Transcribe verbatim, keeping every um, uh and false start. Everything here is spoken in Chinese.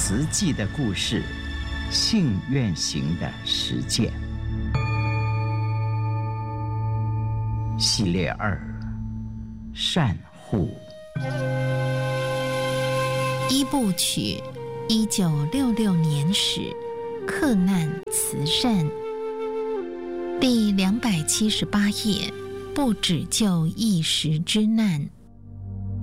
慈济的故事，信愿行的实践系列二：善护。 一部曲，一九六六年始，克难慈善，第两百七十八页，不只救一时之难。